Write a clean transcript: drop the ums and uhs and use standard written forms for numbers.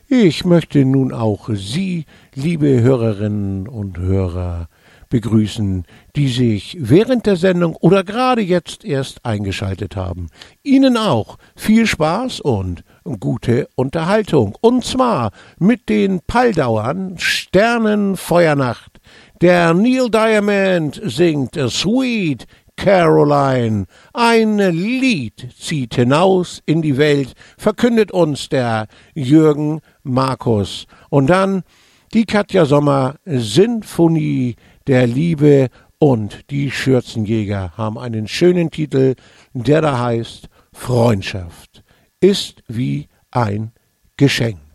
Ich möchte nun auch Sie, liebe Hörerinnen und Hörer, begrüßen, die sich während der Sendung oder gerade jetzt erst eingeschaltet haben. Ihnen auch viel Spaß und gute Unterhaltung. Und zwar mit den Palldauern Sternenfeuernacht. Der Neil Diamond singt Sweet Caroline. Ein Lied zieht hinaus in die Welt, verkündet uns der Jürgen Markus. Und dann die Katja Sommer Sinfonie der Liebe, und die Schürzenjäger haben einen schönen Titel, der da heißt Freundschaft ist wie ein Geschenk.